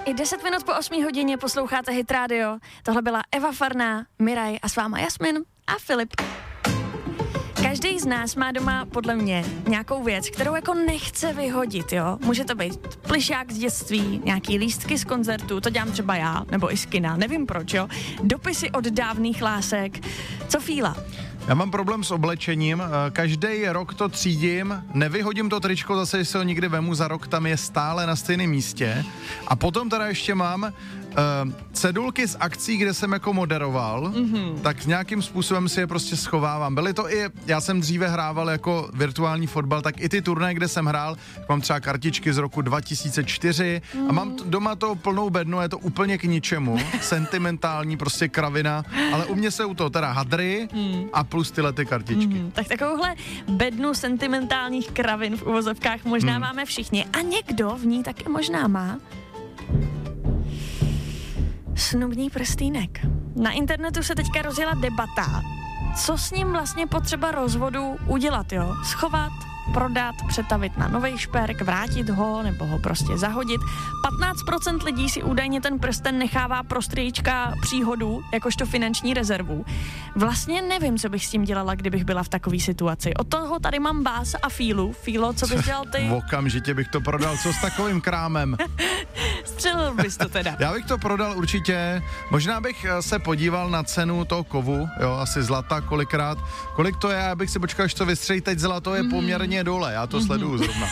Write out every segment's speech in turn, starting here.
I 10 minut po 8 hodině posloucháte Hit Radio. Tohle byla Eva Farná, Miraj a s váma Jasmin a Filip. Každý z nás má doma, podle mě, nějakou věc, kterou jako nechce vyhodit, jo. Může to být plišák z dětství, nějaký lístky z koncertu, to dělám třeba já, nebo i z kina, nevím proč, jo. Dopisy od dávných lásek. Co Fíla? Já mám problém s oblečením, každý rok to třídím, nevyhodím to tričko, zase když se ho někdy vemu za rok, tam je stále na stejném místě. A potom teda ještě mám cedulky z akcí, kde jsem jako moderoval, tak nějakým způsobem si je prostě schovávám. Byly to i, já jsem dříve hrával jako virtuální fotbal, tak i ty turnaje, kde jsem hrál, mám třeba kartičky z roku 2004 a mám doma to plnou bednu, je to úplně k ničemu, sentimentální prostě kravina, ale u mě jsou to teda hadry a plus tyhle ty kartičky. Tak takovouhle bednu sentimentálních kravin v uvozovkách možná máme všichni a někdo v ní taky možná má snubní prstýnek. Na internetu se teďka rozjela debata, co s ním vlastně potřeba rozvodu udělat, jo? Schovat, prodat, přetavit na novej šperk, vrátit ho nebo ho prostě zahodit. 15% lidí si údajně ten prsten nechává pro strýčka příhodu, jakožto finanční rezervu. Vlastně nevím, co bych s tím dělala, kdybych byla v takové situaci. Od toho tady mám vás a Fílu. Fílo, co bys dělal ty? Okamžitě bych to prodal, co s takovým krámem? Střelil bys to teda. Já bych to prodal určitě, možná bych se podíval na cenu toho kovu, jo, asi zlata kolikrát. Kolik to je, já bych si počkal, až to vystřelí, teď zlato je poměrně dole, já to sleduju zrovna.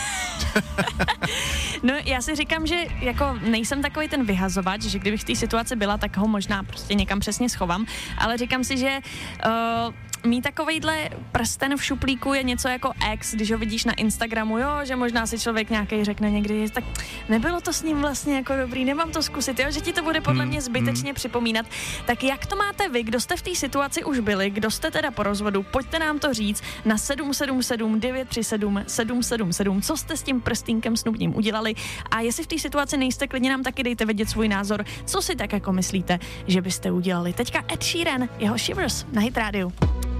No já si říkám, že jako nejsem takový ten vyhazovač, že kdybych v té situaci byla, tak ho možná prostě někam přesně schovám, ale říkám si, že mít takovejhle prsten v šuplíku je něco jako ex, když ho vidíš na Instagramu, jo, že možná si člověk nějaký řekne někdy, tak nebylo to s ním vlastně jako dobrý, nemám to zkusit, jo, že ti to bude podle mě zbytečně připomínat. Tak jak to máte vy, kdo jste v té situaci už byli, kdo jste teda po rozvodu, pojďte nám to říct na 777 937 777, co jste s tím prstínkem snubním udělali a jestli v té situaci nejste, klidně nám taky dejte vědět svůj názor, co si tak jako myslíte, že byste udělali. Teďka Ed Sheeran, jeho Shivers na Hit Radio.